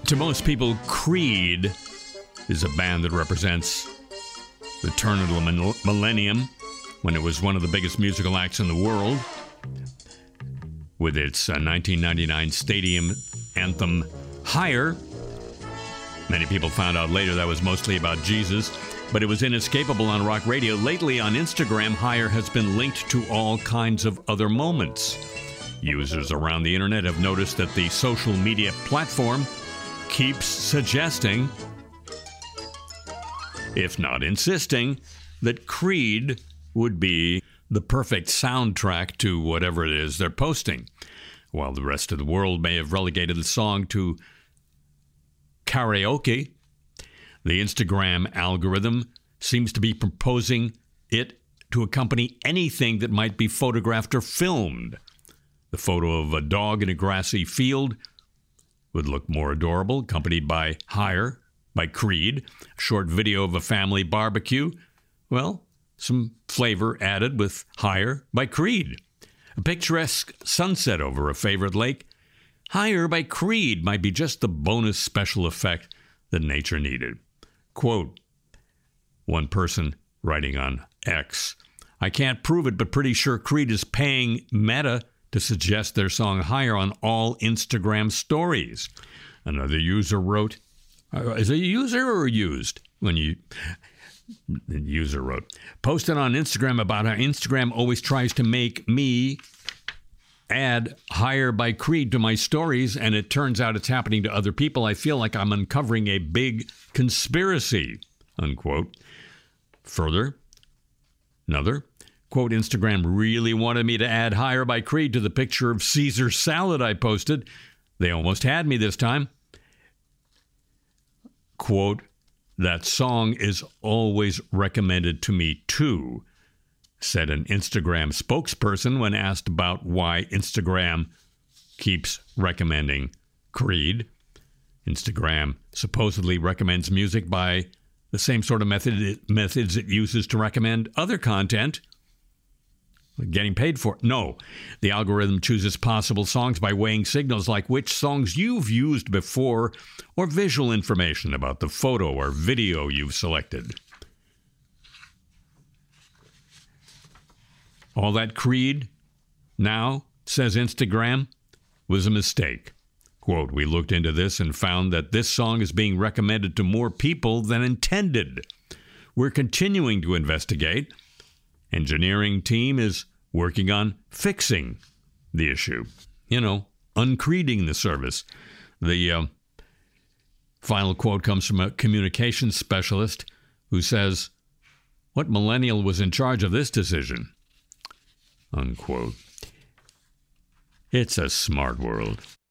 To most people, Creed is a band that represents the turn of the millennium, when it was one of the biggest musical acts in the world, with its 1999 stadium anthem, Higher. Many people found out later that was mostly about Jesus, but it was inescapable on rock radio. Lately on Instagram, Higher has been linked to all kinds of other moments. Users around the internet have noticed that the social media platform keeps suggesting, if not insisting, that Creed would be the perfect soundtrack to whatever it is they're posting. While the rest of the world may have relegated the song to karaoke, the Instagram algorithm seems to be proposing it to accompany anything that might be photographed or filmed. The photo of a dog in a grassy field would look more adorable, accompanied by Higher by Creed. A short video of a family barbecue, well, some flavor added with Higher by Creed. A picturesque sunset over a favorite lake, Higher by Creed might be just the bonus special effect that nature needed. Quote, one person writing on X, I can't prove it, but pretty sure Creed is paying Meta to suggest their song Higher on all Instagram stories. Another user wrote, is it a user or used? The user wrote, posted on Instagram about how Instagram always tries to make me add Higher by Creed to my stories, and it turns out it's happening to other people. I feel like I'm uncovering a big conspiracy, unquote. Further, another, quote, Instagram really wanted me to add Higher by Creed to the picture of Caesar salad I posted. They almost had me this time. Quote, that song is always recommended to me too, said an Instagram spokesperson when asked about why Instagram keeps recommending Creed. Instagram supposedly recommends music by the same sort of methods it uses to recommend other content. Getting paid for it? No. The algorithm chooses possible songs by weighing signals like which songs you've used before or visual information about the photo or video you've selected. All that Creed now, says Instagram, was a mistake. Quote, we looked into this and found that this song is being recommended to more people than intended. We're continuing to investigate. Engineering team is working on fixing the issue. Uncreeding the service. The final quote comes from a communications specialist who says, what millennial was in charge of this decision? Unquote. It's a smart world.